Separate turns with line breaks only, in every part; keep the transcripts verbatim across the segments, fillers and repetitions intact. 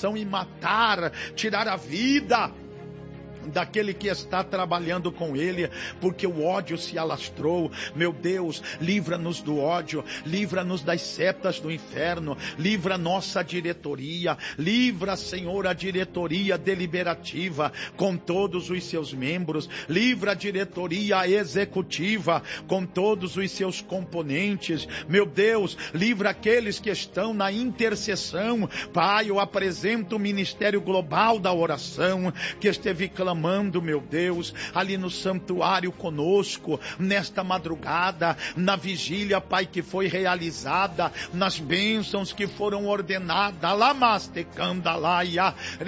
coração e matar, tirar a vida daquele que está trabalhando com ele, porque o ódio se alastrou. Meu Deus, livra-nos do ódio, livra-nos das setas do inferno, livra nossa diretoria, livra, Senhor, a diretoria deliberativa com todos os seus membros, livra a diretoria executiva com todos os seus componentes. Meu Deus, livra aqueles que estão na intercessão. Pai, eu apresento o Ministério Global da Oração, que esteve clamando, meu Deus, ali no santuário conosco, nesta madrugada, na vigília, Pai, que foi realizada, nas bênçãos que foram ordenadas. Lamastecandalaia,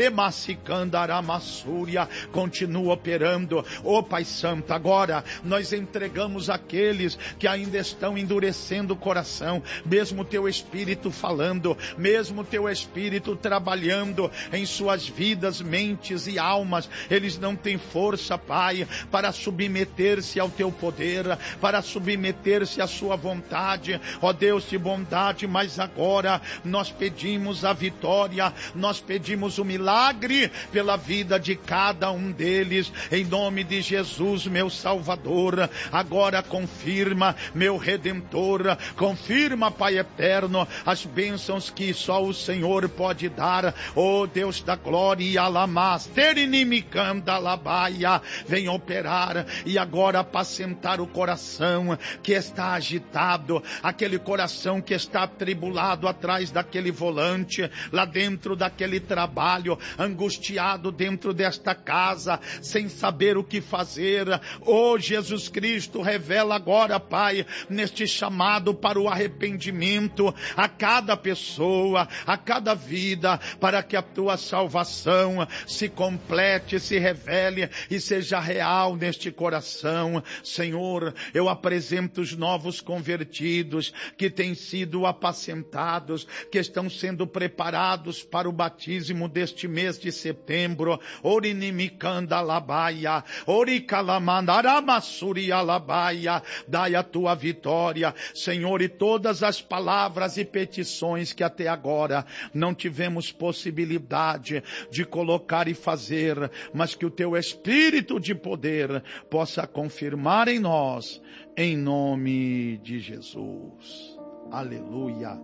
Remassicandaramassúria, continua operando. Ó Pai Santo, agora nós entregamos aqueles que ainda estão endurecendo o coração, mesmo Teu Espírito falando, mesmo Teu Espírito trabalhando em suas vidas, mentes e almas. Eles não têm força, Pai, para submeter-se ao Teu poder, para submeter-se à Sua vontade. Ó Deus de bondade, mas agora nós pedimos a vitória, nós pedimos o milagre pela vida de cada um deles, em nome de Jesus, meu Salvador. Agora confirma, meu Redentor, confirma, Pai eterno, as bênçãos que só o Senhor pode dar. Ó Deus da glória, alamasterinicanda labaia, vem operar e agora apacentar o coração que está agitado, aquele coração que está atribulado atrás daquele volante, lá dentro daquele trabalho, angustiado dentro desta casa, sem saber o que fazer. Oh Jesus Cristo, revela agora, Pai, neste chamado para o arrependimento, a cada pessoa, a cada vida, para que a Tua salvação se complete, se revele e seja real neste coração. Senhor, eu apresento os novos convertidos que têm sido apacentados, que estão sendo preparados para o batismo deste mês de setembro. Orinimicanda labaia, oricalamandaramassuri alabaia, dai a Tua vitória, Senhor, e todas as palavras e petições que até agora não tivemos possibilidade de colocar e fazer, mas que o Teu Espírito de poder possa confirmar em nós, em nome de Jesus. Aleluia.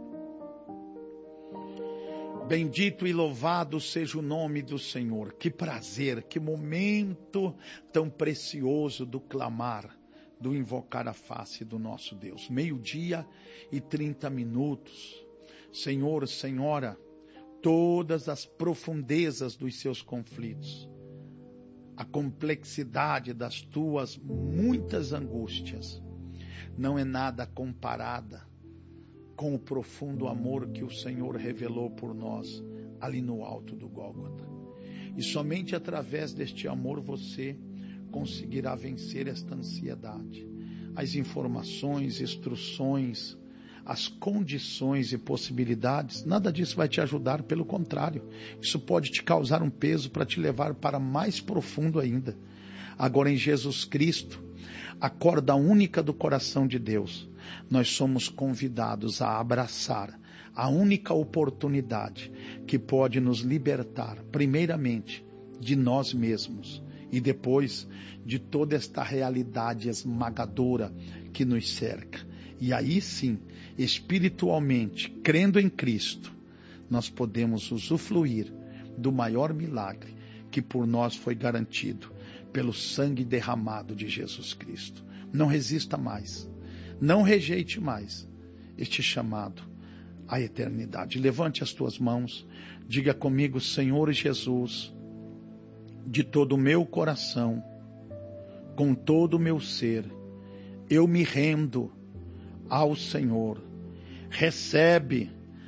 Bendito e louvado seja o nome do Senhor. Que prazer, que momento tão precioso do clamar, do invocar a face do nosso Deus. Meio-dia e trinta minutos. Senhor, Senhora, todas as profundezas dos seus conflitos, a complexidade das tuas muitas angústias, não é nada comparada com o profundo amor que o Senhor revelou por nós ali no alto do Gólgota. E somente através deste amor você conseguirá vencer esta ansiedade. As informações, instruções, as condições e possibilidades, nada disso vai te ajudar, pelo contrário, isso pode te causar um peso para te levar para mais profundo ainda. Agora, em Jesus Cristo, a corda única do coração de Deus, nós somos convidados a abraçar a única oportunidade que pode nos libertar, primeiramente, de nós mesmos e depois de toda esta realidade esmagadora que nos cerca. E aí sim, espiritualmente, crendo em Cristo, nós podemos usufruir do maior milagre que por nós foi garantido pelo sangue derramado de Jesus Cristo. Não resista mais, não rejeite mais este chamado à eternidade. Levante as tuas mãos, diga comigo: Senhor Jesus, de todo o meu coração, com todo o meu ser, eu me rendo ao Senhor. Recebe,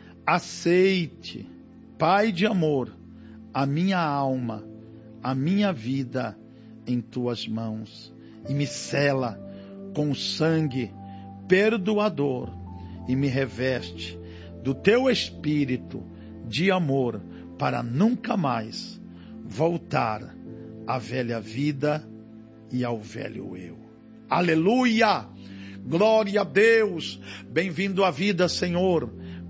aceite, Pai de amor, a minha alma, a minha vida em tuas mãos e me sela com o sangue perdoador e me reveste do teu espírito de amor para nunca mais voltar à velha vida e ao velho eu. Aleluia! Glória a Deus! Bem-vindo à vida, Senhor.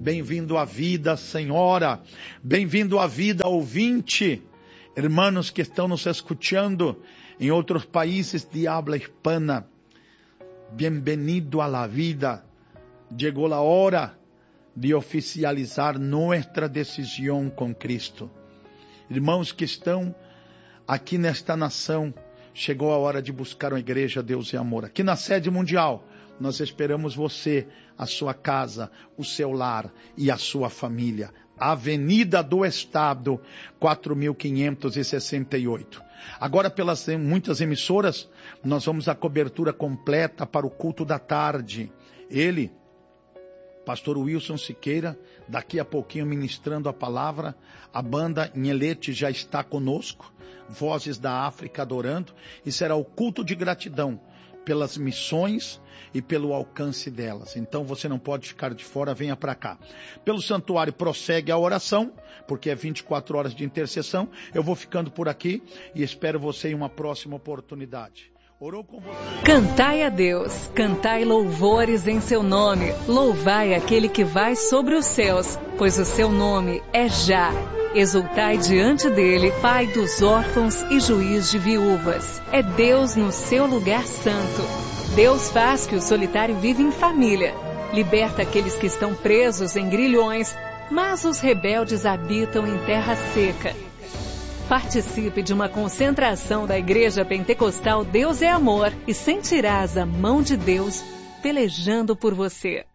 Bem-vindo à vida, senhora. Bem-vindo à vida, ouvinte. Hermanos que estão nos escuchando em outros países de habla hispana. Bienvenido a la vida. Chegou a hora de oficializar nossa decisão com Cristo. Irmãos que estão aqui nesta nação, chegou a hora de buscar uma igreja Deus e Amor. Aqui na sede mundial, nós esperamos você, a sua casa, o seu lar e a sua família. Avenida do Estado, quatro mil quinhentos e sessenta e oito. Agora, pelas muitas emissoras, nós vamos à cobertura completa para o culto da tarde. Ele, pastor Wilson Siqueira, daqui a pouquinho ministrando a palavra. A banda Nhelete já está conosco. Vozes da África adorando. E será o culto de gratidão pelas missões e pelo alcance delas. Então você não pode ficar de fora, venha para cá. Pelo santuário prossegue a oração, porque é vinte e quatro horas de intercessão. Eu vou ficando por aqui e espero você em uma próxima oportunidade. Orou com você.
Cantai a Deus, cantai louvores em seu nome, louvai aquele que vai sobre os céus, pois o seu nome é Já. Exultai diante dele, Pai dos órfãos e juiz de viúvas. É Deus no seu lugar santo. Deus faz que o solitário viva em família. Liberta aqueles que estão presos em grilhões, mas os rebeldes habitam em terra seca. Participe de uma concentração da Igreja Pentecostal Deus é Amor e sentirás a mão de Deus pelejando por você.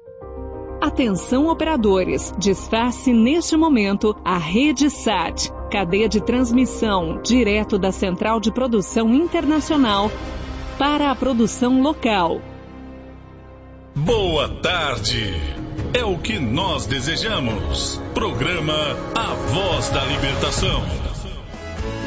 Atenção operadores, desface neste momento a Rede Sat, cadeia de transmissão direto da Central de Produção Internacional para a produção local.
Boa tarde, é o que nós desejamos. Programa A Voz da Libertação.